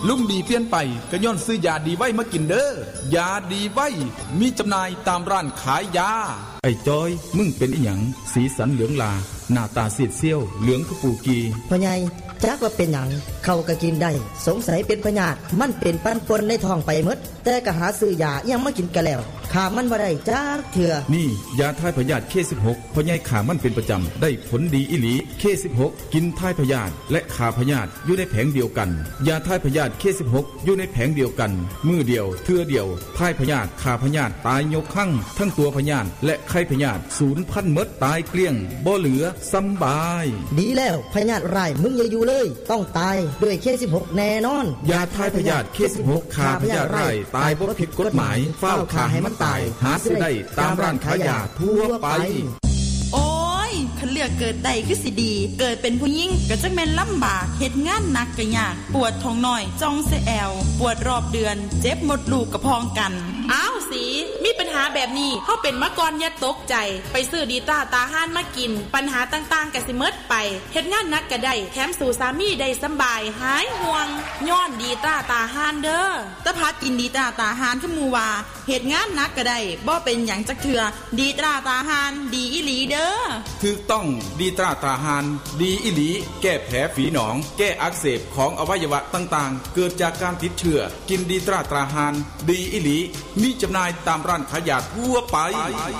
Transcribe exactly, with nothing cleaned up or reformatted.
ลุงดีเปลี่ยนไปก็ย้อนซื้อยาดีไว้มากินเด้อยาดีไว้มีจำหน่ายตามร้านขายยาไอ้จอยมึงเป็นอีหยังสีสันเหลืองลาหน้าตาซีดเซียวเหลืองคือปูกีพ่อใหญ่จักว่าเป็นหยังเขาก็กินได้สงสัยเป็นพยาธิมันเป็นปั้นปนในท้องไปหมดแต่ก็หาซื้อยายังมากินกันแล้วขามันบ่ได้จักเถื่อนี่ยาทายพยาธิ เค สิบหก พ่อใหญ่ขามันเป็นประจำได้ผลดีอีหลี เค สิบหก กินทายพยาธิและขาพยาธิอยู่ในแผงเดียวกันยาทายพยาธิ เค สิบหก อยู่ในแผงเดียวกันมือเดียวเทื่อเดียวทายพยาธิขาพยาธิตายยกคั่งทั้งตัวพยาธิและไข้พยาธิสูญพันธุ์หมดตายเกลี้ยงบ่เหลือสำบายดีแล้วพยาธิร้ายมึงอย่าอยู่เลยต้องตายด้วย เค สิบหก แน่นอนยาทายพยาธิ เค สิบหก ขาพยาธิร้ายตายบ่ผิดกฎหมายเฝ้าฆ่าให้มันตายหาซื้อได้ตามร้านขายยาทั่วไปโอ้ยคันเลือกเกิดได้คือสิดีเกิดเป็นผู้หญิงก็จักแม่นลำบากเฮ็ดงานหนักก็ยากปวดท้องน้อยจ้องเสแอวปวดรอบเดือนเจ็บหมดลูกกระพองกันอ้าวสีมีปัญหาแบบนี้เฮาเป็นมาก่อนอย่าตกใจไปซื้อดีต้าตาห่านมากินปัญหาต่างๆก็สิหมดไปเฮ็ดงานหนักก็ได้แถมสู่สามีได้สำบายหายห่วงย้อนดีต้าตาห่านเด้อตะพัดกินดีต้าตาห่านคือหมู่ว่าเฮ็ดงานหนักก็ได้บ่เป็นหยังจักเทื่อดีต้าตาห่านดีอีหลีเด้อถูกต้องดีตราตราหานดีอีหลีแก้แผลฝีหนองแก้อักเสบของอวัยวะต่างๆเกิดจากการติดเชื้อกินดีตราตราหานดีอีหลีมีจำหน่ายตามร้านขายยาทั่วไป